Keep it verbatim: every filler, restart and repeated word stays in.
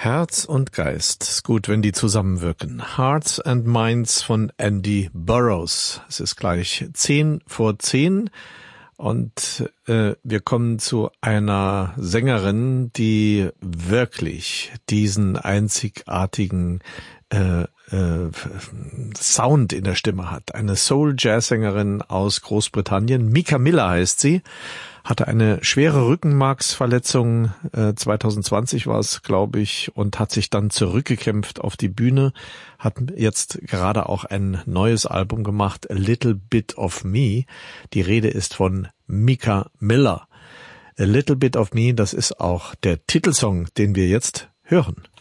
Herz und Geist, ist gut, wenn die zusammenwirken. Hearts and Minds von Andy Burroughs. Es ist gleich zehn vor zehn und äh, wir kommen zu einer Sängerin, die wirklich diesen einzigartigen äh, äh, Sound in der Stimme hat. Eine Soul-Jazz-Sängerin aus Großbritannien, Mika Miller heißt sie. Hatte eine schwere Rückenmarksverletzung, äh, zwanzig zwanzig war es, glaube ich, und hat sich dann zurückgekämpft auf die Bühne, hat jetzt gerade auch ein neues Album gemacht, A Little Bit of Me. Die Rede ist von Mika Miller. A Little Bit of Me, das ist auch der Titelsong, den wir jetzt hören.